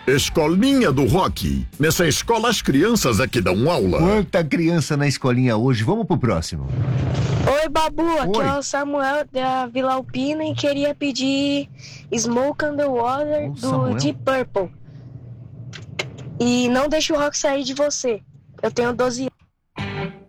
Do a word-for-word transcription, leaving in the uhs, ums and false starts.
Escolinha do Rock. Nessa escola as crianças é que dão aula. Quanta criança na escolinha hoje. Vamos pro próximo. Oi, Babu. Aqui Oi. é o Samuel da Vila Alpina e queria pedir Smoke on the Water Ô, do Samuel. Deep Purple. E não deixe o rock sair de você. Eu tenho doze anos.